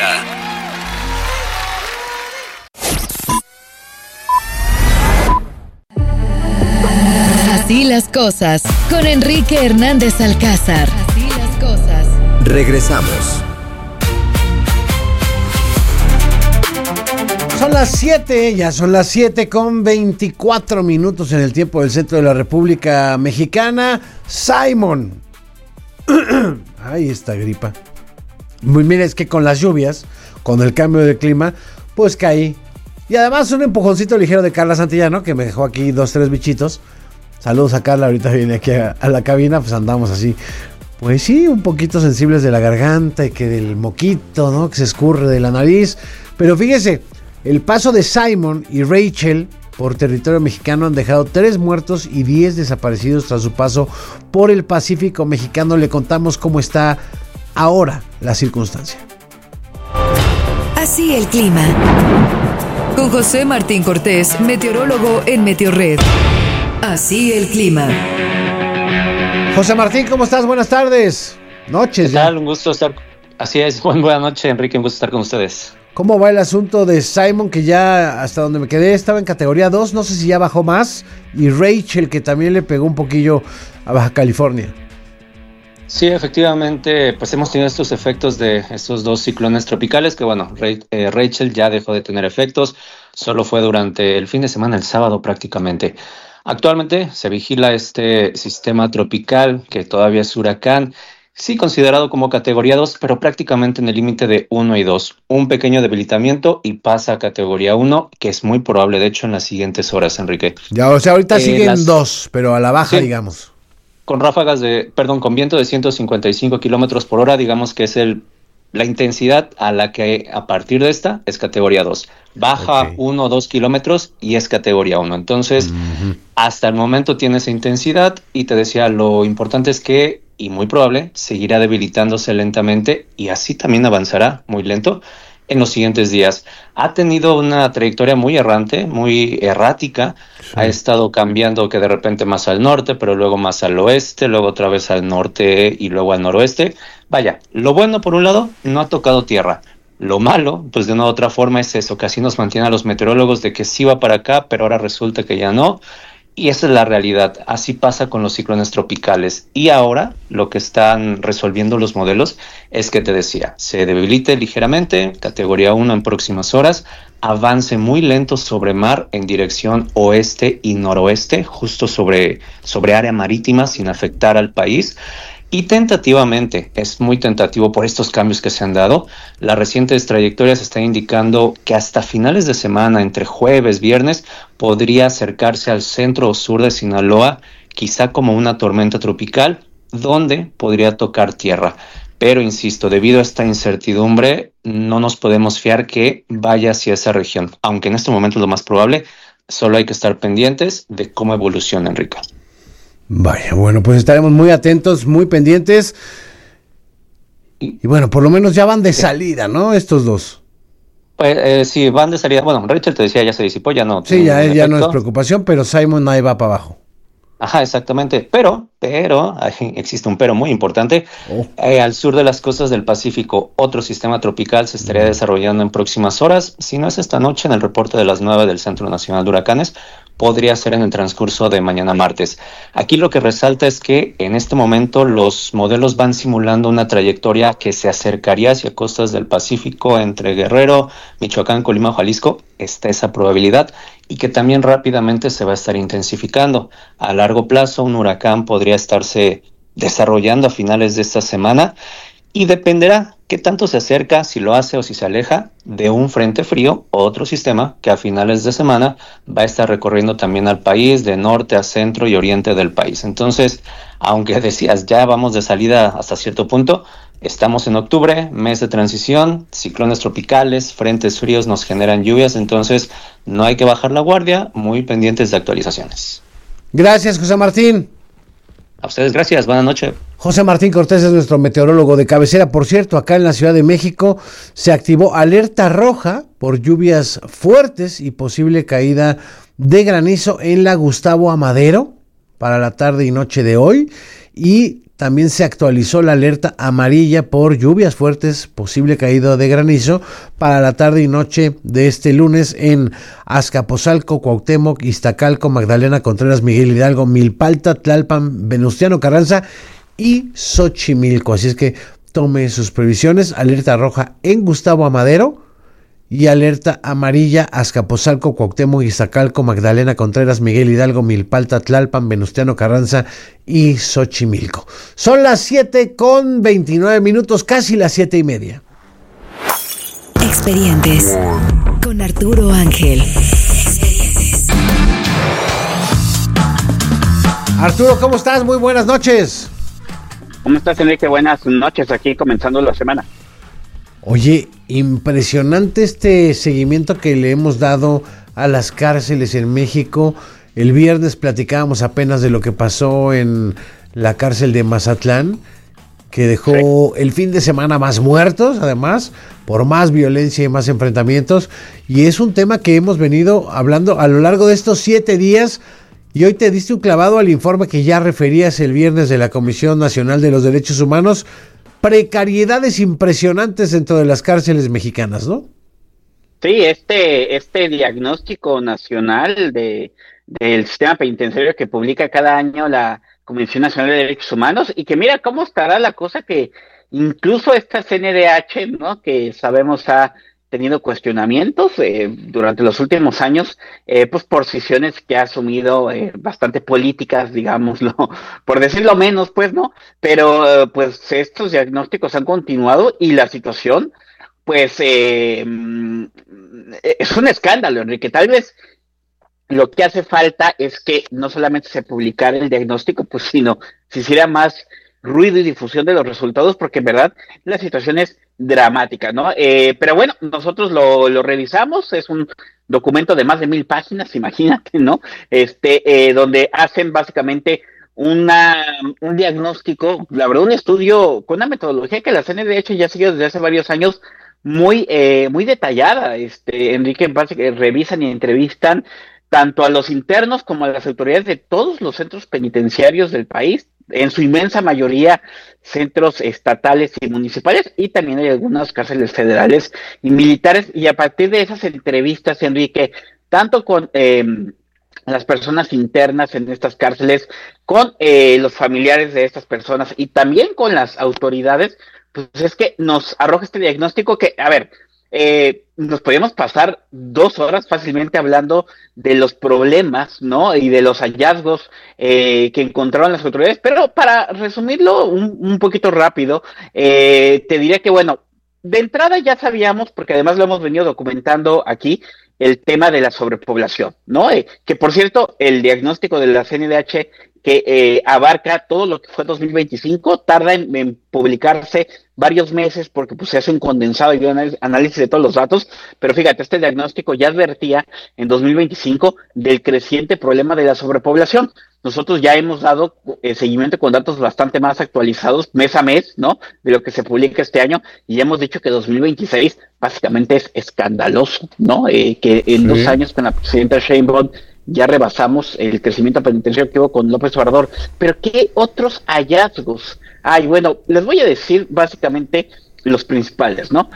presenta Así las cosas, con Enrique Hernández Alcázar. Así las cosas. Regresamos. Son las 7, ya son las 7:24 en el tiempo del centro de la República Mexicana. Simon. Ay, esta gripa. Mira, es que con las lluvias, con el cambio de clima, pues caí. Y además un empujoncito ligero de Carla Santillano, que me dejó aquí 2-3 bichitos. Saludos a Carla, ahorita viene aquí a la cabina, pues andamos así. Pues sí, un poquito sensibles de la garganta y que del moquito, ¿no? Que se escurre de la nariz. Pero fíjese, el paso de Simon y Rachel por territorio mexicano han dejado 3 muertos y 10 desaparecidos tras su paso por el Pacífico mexicano. Le contamos cómo está ahora la circunstancia. Así el clima. Con José Martín Cortés, meteorólogo en Meteorred. Así el clima. José Martín, ¿cómo estás? Buenas tardes. Noches. ¿Qué tal? Un gusto estar. Así es, buena noche, Enrique, un gusto estar con ustedes. ¿Cómo va el asunto de Simon, que ya hasta donde me quedé estaba en categoría 2, no sé si ya bajó más, y Rachel, que también le pegó un poquillo a Baja California? Sí, efectivamente, pues hemos tenido estos efectos de estos 2 ciclones tropicales, que bueno, Rachel ya dejó de tener efectos, solo fue durante el fin de semana, el sábado prácticamente. Actualmente se vigila este sistema tropical, que todavía es huracán, sí considerado como categoría 2, pero prácticamente en el límite de 1 y 2. Un pequeño debilitamiento y pasa a categoría 1, que es muy probable, de hecho, en las siguientes horas, Enrique. Ya, o sea, ahorita siguen 2, pero a la baja, sí, digamos. Con ráfagas con viento de 155 kilómetros por hora, digamos que es la intensidad a la que a partir de esta es categoría 2. Baja 1 o 2 kilómetros y es categoría 1. Entonces, hasta el momento tiene esa intensidad y te decía, lo importante es que, y muy probable, seguirá debilitándose lentamente y así también avanzará muy lento en los siguientes días. Ha tenido una trayectoria muy errante, muy errática. Sí. Ha estado cambiando que de repente más al norte, pero luego más al oeste, luego otra vez al norte y luego al noroeste. Vaya, lo bueno por un lado, no ha tocado tierra. Lo malo, pues de una u otra forma es eso, que así nos mantiene a los meteorólogos de que sí va para acá, pero ahora resulta que ya no. Y esa es la realidad, así pasa con los ciclones tropicales. Y ahora lo que están resolviendo los modelos es que te decía, se debilite ligeramente, categoría 1 en próximas horas, avance muy lento sobre mar en dirección oeste y noroeste, justo sobre área marítima sin afectar al país. Y tentativamente, es muy tentativo por estos cambios que se han dado, las recientes trayectorias están indicando que hasta finales de semana, entre jueves, viernes, podría acercarse al centro o sur de Sinaloa, quizá como una tormenta tropical, donde podría tocar tierra. Pero insisto, debido a esta incertidumbre, no nos podemos fiar que vaya hacia esa región, aunque en este momento es lo más probable, solo hay que estar pendientes de cómo evoluciona, Enrique. Vaya, bueno, pues estaremos muy atentos, muy pendientes. Y bueno, por lo menos ya van de salida, ¿no? Estos 2. Pues sí, van de salida. Bueno, Rachel te decía, ya se disipó, ya no. Sí, ya no es preocupación, pero Simon ahí va para abajo. Ajá, exactamente. Pero, existe un pero muy importante. Al sur de las costas del Pacífico, otro sistema tropical se estaría desarrollando en próximas horas. Si no es esta noche, en el reporte de las 9 del Centro Nacional de Huracanes, podría ser en el transcurso de mañana martes. Aquí lo que resalta es que en este momento los modelos van simulando una trayectoria que se acercaría hacia costas del Pacífico entre Guerrero, Michoacán, Colima, Jalisco. Está esa probabilidad y que también rápidamente se va a estar intensificando. A largo plazo, un huracán podría estarse desarrollando a finales de esta semana y dependerá qué tanto se acerca, si lo hace o si se aleja de un frente frío o otro sistema que a finales de semana va a estar recorriendo también al país de norte a centro y oriente del país. Entonces, aunque decías ya vamos de salida hasta cierto punto, estamos en octubre, mes de transición, ciclones tropicales, frentes fríos nos generan lluvias, entonces no hay que bajar la guardia, muy pendientes de actualizaciones. Gracias, José Martín. A ustedes, gracias, buenas noches. José Martín Cortés es nuestro meteorólogo de cabecera. Por cierto, acá en la Ciudad de México se activó alerta roja por lluvias fuertes y posible caída de granizo en la Gustavo Amadero para la tarde y noche de hoy. Y también se actualizó la alerta amarilla por lluvias fuertes, posible caída de granizo para la tarde y noche de este lunes en Azcapotzalco, Cuauhtémoc, Iztacalco, Magdalena Contreras, Miguel Hidalgo, Milpalta, Tlalpan, Venustiano Carranza y Xochimilco. Así es que tome sus previsiones. Alerta roja en Gustavo Amadero y alerta amarilla Azcapotzalco, Cuauhtémoc, Iztacalco, Magdalena Contreras, Miguel Hidalgo, Milpalta, Tlalpan, Venustiano Carranza y Xochimilco. Son las 7:29, casi las 7:30. Expedientes con Arturo Ángel. Arturo, ¿cómo estás? Muy buenas noches. ¿Cómo estás, Enrique? Buenas noches, aquí comenzando la semana. Oye, impresionante este seguimiento que le hemos dado a las cárceles en México. El viernes platicábamos apenas de lo que pasó en la cárcel de Mazatlán, que dejó el fin de semana más muertos, además, por más violencia y más enfrentamientos. Y es un tema que hemos venido hablando a lo largo de estos 7 días. Y hoy te diste un clavado al informe que ya referías el viernes de la Comisión Nacional de los Derechos Humanos. Precariedades impresionantes dentro de las cárceles mexicanas, ¿no? Sí, este diagnóstico nacional del sistema penitenciario que publica cada año la Comisión Nacional de Derechos Humanos, y que mira cómo estará la cosa, que incluso esta CNDH, ¿no?, que sabemos ha tenido cuestionamientos durante los últimos años, pues por decisiones que ha asumido bastante políticas, digámoslo, por decirlo menos, pues, ¿no? Pero pues estos diagnósticos han continuado y la situación, pues, es un escándalo, Enrique. Tal vez lo que hace falta es que no solamente se publicara el diagnóstico, pues, sino se hiciera más ruido y difusión de los resultados, porque en verdad la situación es dramática, ¿no? Pero bueno, nosotros lo revisamos, es un documento de más de 1000 páginas, imagínate, ¿no? Donde hacen básicamente un diagnóstico, la verdad, un estudio con una metodología que la CNDH ya sigue desde hace varios años, muy detallada, Enrique, en base que revisan y entrevistan tanto a los internos como a las autoridades de todos los centros penitenciarios del país, en su inmensa mayoría centros estatales y municipales, y también hay algunas cárceles federales y militares, y a partir de esas entrevistas, Enrique, tanto con las personas internas en estas cárceles, con los familiares de estas personas y también con las autoridades, pues es que nos arroja este diagnóstico que, a ver, nos podemos pasar 2 horas fácilmente hablando de los problemas, ¿no?, y de los hallazgos que encontraron las autoridades, pero para resumirlo un poquito rápido, te diría que, bueno, de entrada ya sabíamos, porque además lo hemos venido documentando aquí, el tema de la sobrepoblación, ¿no? Que por cierto, el diagnóstico de la CNDH, que abarca todo lo que fue 2025, tarda en publicarse varios meses, porque pues se hace un condensado y un análisis de todos los datos, pero fíjate, este diagnóstico ya advertía en 2025 del creciente problema de la sobrepoblación. Nosotros ya hemos dado seguimiento con datos bastante más actualizados mes a mes, ¿no?, de lo que se publica este año, y ya hemos dicho que 2026 básicamente es escandaloso, ¿no? Que en 2 años con la presidenta Sheinbaum ya rebasamos el crecimiento penitenciario que hubo con López Obrador. Pero ¿qué otros hallazgos hay? Bueno, les voy a decir básicamente los principales, ¿no?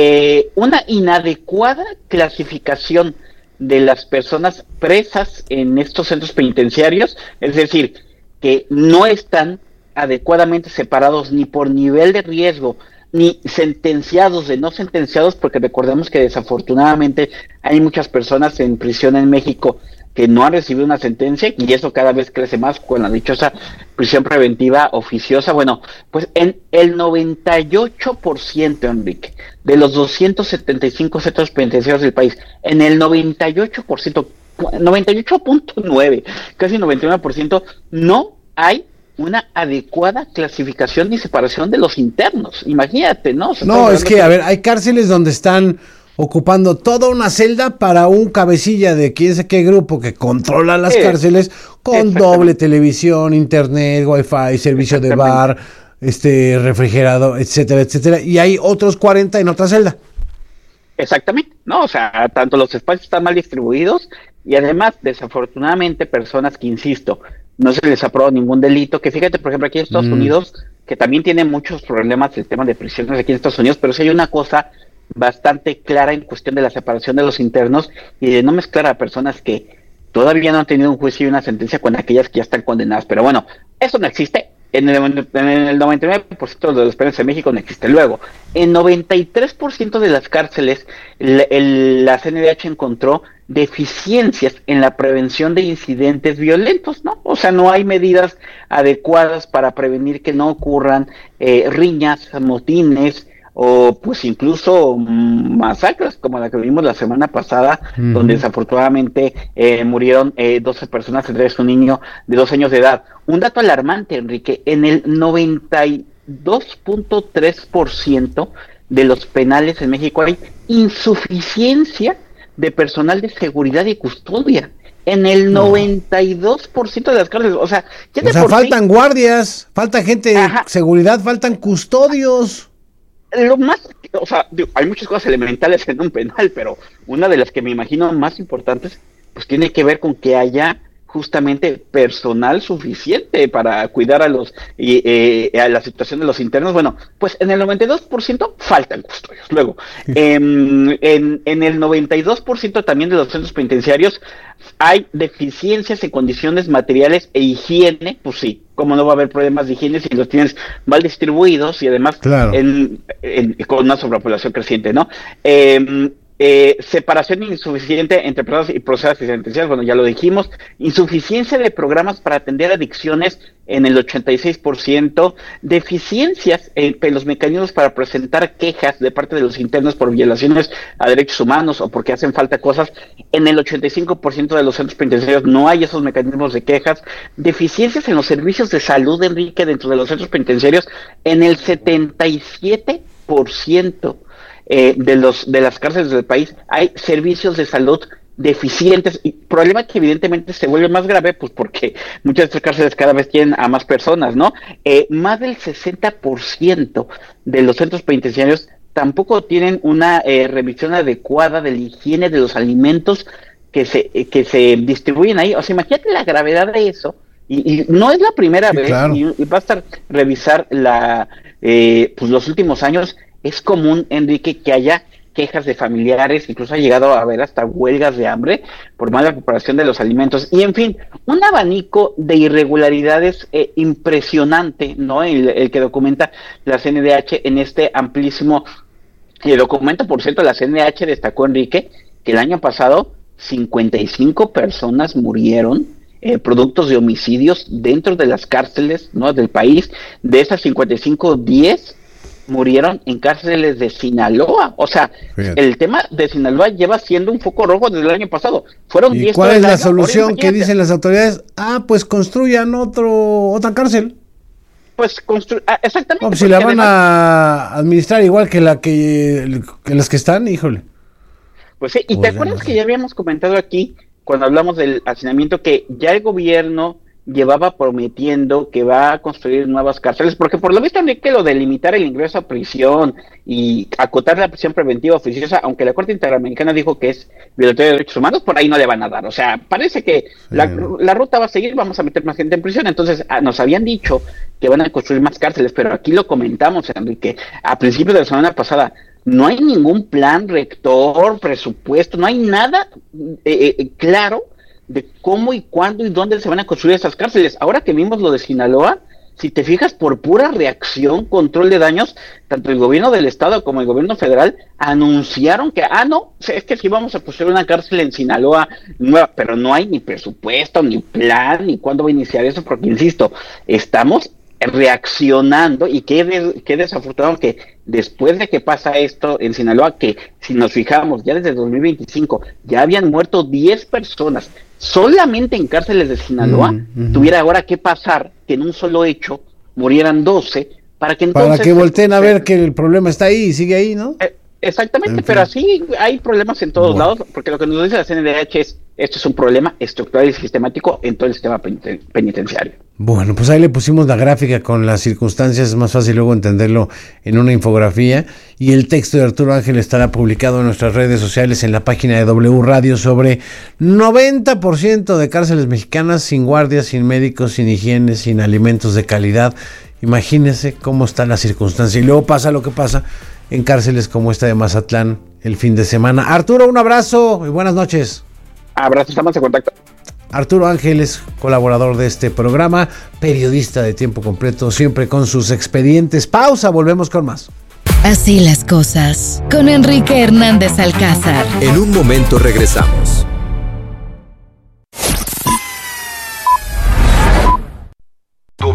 Una inadecuada clasificación de las personas presas en estos centros penitenciarios, es decir, que no están adecuadamente separados ni por nivel de riesgo, ni sentenciados de no sentenciados, porque recordemos que desafortunadamente hay muchas personas en prisión en México que no han recibido una sentencia, y eso cada vez crece más con la dichosa prisión preventiva oficiosa. Bueno, pues en el 98%, Enrique, de los 275 centros penitenciarios del país, en el 98%, 98.9, casi 99%, no hay una adecuada clasificación ni separación de los internos. Imagínate, ¿no? No, es que, a ver, hay cárceles donde están ocupando toda una celda para un cabecilla de quién sé qué grupo que controla las cárceles, con doble televisión, internet, wifi, servicio de bar, refrigerador, etcétera, etcétera, y hay otros 40 en otra celda. Exactamente, ¿no? O sea, tanto los espacios están mal distribuidos, y además, desafortunadamente, personas que, insisto, no se les ha aprobado ningún delito, que fíjate, por ejemplo, aquí en Estados Unidos, que también tiene muchos problemas el tema de prisiones aquí en Estados Unidos, pero sí hay una cosa bastante clara en cuestión de la separación de los internos y de no mezclar a personas que todavía no han tenido un juicio y una sentencia con aquellas que ya están condenadas. Pero bueno, eso no existe. En el 99% de los penales en México no existe. Luego, en 93% de las cárceles, la CNDH encontró deficiencias en la prevención de incidentes violentos, ¿no? O sea, no hay medidas adecuadas para prevenir que no ocurran riñas, motines, o pues incluso masacres como la que vimos la semana pasada, donde desafortunadamente murieron 12 personas, entre ellos un niño de 2 años de edad. Un dato alarmante, Enrique, en el 92.3% de los penales en México hay insuficiencia de personal de seguridad y custodia. En el 92% de las cárceles, o sea, faltan guardias, falta gente de seguridad, faltan custodios. Lo más, o sea, hay muchas cosas elementales en un penal, pero una de las que me imagino más importantes, pues tiene que ver con que haya justamente personal suficiente para cuidar a la situación de los internos. Bueno, pues en el 92% faltan custodios. Luego, en el 92% también de los centros penitenciarios hay deficiencias en condiciones materiales e higiene. Pues sí, cómo no va a haber problemas de higiene si los tienes mal distribuidos y además con una sobrepoblación creciente, ¿no? Separación insuficiente entre personas y procesos sentenciales, bueno, ya lo dijimos. Insuficiencia de programas para atender adicciones en el 86%. Deficiencias en los mecanismos para presentar quejas de parte de los internos por violaciones a derechos humanos o porque hacen falta cosas. En el 85% de los centros penitenciarios no hay esos mecanismos de quejas. Deficiencias en los servicios de salud, Enrique, dentro de los centros penitenciarios en el 77%. De las cárceles del país hay servicios de salud deficientes, y problema que evidentemente se vuelve más grave, pues porque muchas de estas cárceles cada vez tienen a más personas, ¿no? Más del 60% de los centros penitenciarios tampoco tienen una revisión adecuada de la higiene de los alimentos que se distribuyen ahí. O sea, imagínate la gravedad de eso, y no es la primera vez, claro. y basta revisar pues los últimos años. Es común, Enrique, que haya quejas de familiares, incluso ha llegado a haber hasta huelgas de hambre por mala preparación de los alimentos, y en fin, un abanico de irregularidades impresionante, ¿no? El que documenta la CNDH en este amplísimo documento. Por cierto, la CNDH destacó, Enrique, que el año pasado 55 personas murieron productos de homicidios dentro de las cárceles, ¿no?, del país. De esas 55, 10 murieron en cárceles de Sinaloa. O sea, fíjate, el tema de Sinaloa lleva siendo un foco rojo desde el año pasado. Fueron 10. ¿Y cuál es la solución que dicen las autoridades? Pues construyan otra cárcel. Pues exactamente. No, pues si la van a administrar igual que las que están, híjole. Pues sí, y te acuerdas que ya habíamos comentado aquí, cuando hablamos del hacinamiento, que ya el gobierno llevaba prometiendo que va a construir nuevas cárceles, porque por lo visto, Enrique, lo de limitar el ingreso a prisión y acotar la prisión preventiva oficiosa, aunque la Corte Interamericana dijo que es violatorio de derechos humanos, por ahí no le van a dar. O sea, parece que la ruta va a seguir, vamos a meter más gente en prisión. Entonces, nos habían dicho que van a construir más cárceles, pero aquí lo comentamos, Enrique, a principios de la semana pasada. No hay ningún plan rector, presupuesto, no hay nada claro de cómo y cuándo y dónde se van a construir esas cárceles. Ahora que vimos lo de Sinaloa, si te fijas, por pura reacción, control de daños, tanto el gobierno del estado como el gobierno federal anunciaron que, no, es que sí vamos a construir una cárcel en Sinaloa nueva, pero no hay ni presupuesto, ni plan, ni cuándo va a iniciar eso, porque insisto, estamos reaccionando, y qué desafortunado que después de que pasa esto en Sinaloa, que si nos fijamos, ya desde 2025 ya habían muerto 10 personas solamente en cárceles de Sinaloa, tuviera ahora que pasar que en un solo hecho murieran 12, para que entonces... Para que volteen a ver que el problema está ahí y sigue ahí, ¿no? Exactamente, pero así hay problemas en todos lados, porque lo que nos dice la CNDH es, esto es un problema estructural y sistemático en todo el sistema penitenciario. Bueno, pues ahí le pusimos la gráfica con las circunstancias, es más fácil luego entenderlo en una infografía, y el texto de Arturo Ángel estará publicado en nuestras redes sociales, en la página de W Radio, sobre 90% de cárceles mexicanas sin guardias, sin médicos, sin higiene, sin alimentos de calidad. Imagínense cómo está la circunstancia, y luego pasa lo que pasa en cárceles como esta de Mazatlán el fin de semana. Arturo, un abrazo y buenas noches. Abrazo, estamos en contacto. Arturo Ángel es colaborador de este programa, periodista de tiempo completo, siempre con sus expedientes. Pausa, volvemos con más. Así las cosas, con Enrique Hernández Alcázar. En un momento regresamos.